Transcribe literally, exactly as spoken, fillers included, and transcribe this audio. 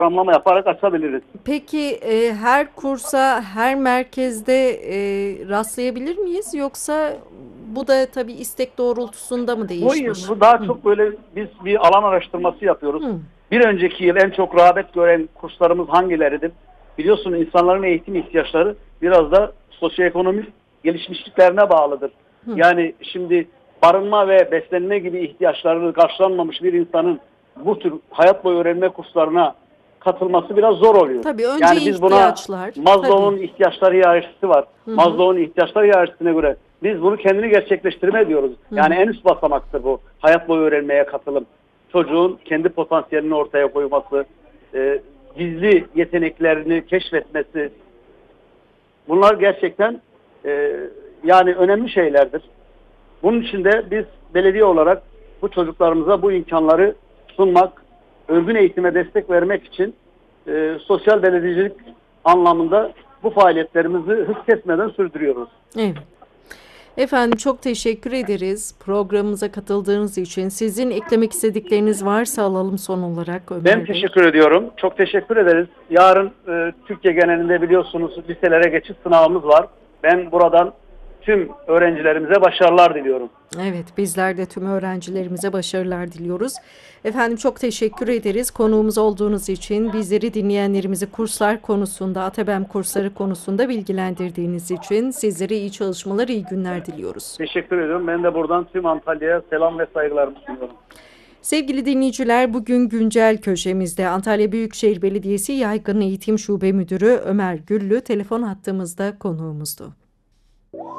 programlama yaparak açabiliriz. Peki e, her kursa, her merkezde e, rastlayabilir miyiz? Yoksa bu da tabii istek doğrultusunda mı Bu, değişmiş? bu daha Hı. çok böyle biz bir alan araştırması yapıyoruz. Hı. Bir önceki yıl en çok rağbet gören kurslarımız hangileridir? Biliyorsun insanların eğitim ihtiyaçları biraz da sosyoekonomik gelişmişliklerine bağlıdır. Hı. Yani şimdi barınma ve beslenme gibi ihtiyaçları karşılanmamış bir insanın bu tür hayat boyu öğrenme kurslarına katılması biraz zor oluyor. Tabii önce Yani biz buna ihtiyaçlar. Tabii. Maslow'un ihtiyaçları hiyerarşisi var. Hı hı. Maslow'un ihtiyaçları hiyerarşisine göre biz bunu kendini gerçekleştirme diyoruz. Hı Yani hı. en üst basamaktır bu. Hayat boyu öğrenmeye katılım. Çocuğun kendi potansiyelini ortaya koyması, e, gizli yeteneklerini keşfetmesi. Bunlar gerçekten e, yani önemli şeylerdir. Bunun için de biz belediye olarak bu çocuklarımıza bu imkanları sunmak, örgün eğitime destek vermek için e, sosyal belediyecilik anlamında bu faaliyetlerimizi hız kesmeden sürdürüyoruz. Evet. Efendim çok teşekkür ederiz programımıza katıldığınız için. Sizin eklemek istedikleriniz varsa alalım son olarak Ben Ömer Bey. teşekkür ediyorum. Çok teşekkür ederiz. Yarın e, Türkiye genelinde biliyorsunuz liselere geçiş sınavımız var. Ben buradan tüm öğrencilerimize başarılar diliyorum. Evet, bizler de tüm öğrencilerimize başarılar diliyoruz. Efendim çok teşekkür ederiz konuğumuz olduğunuz için, bizleri dinleyenlerimizi kurslar konusunda, Atabem kursları konusunda bilgilendirdiğiniz için sizlere iyi çalışmalar, iyi günler diliyoruz. Teşekkür ediyorum. Ben de buradan tüm Antalya'ya selam ve saygılarımı sunuyorum. Sevgili dinleyiciler, bugün güncel köşemizde Antalya Büyükşehir Belediyesi Yaygın Eğitim Şube Müdürü Ömer Güllü telefon hattımızda konuğumuzdu.